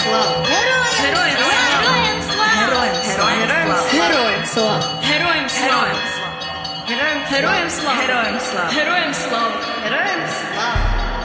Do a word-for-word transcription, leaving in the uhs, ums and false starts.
слава! Героям слава! Героям слава! Героям слава! Героям слава! Героям слава! Героям слава! Героям слава! Героям слава!